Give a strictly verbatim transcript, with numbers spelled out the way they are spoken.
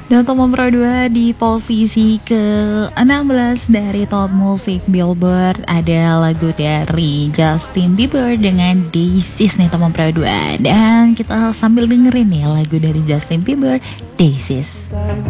Dan untuk nomor dua di posisi ke enam belas dari Top Music Billboard ada lagu dari Justin Bieber dengan Daisies nih nomor dua. Dan kita sambil dengerin nih lagu dari Justin Bieber, Daisies.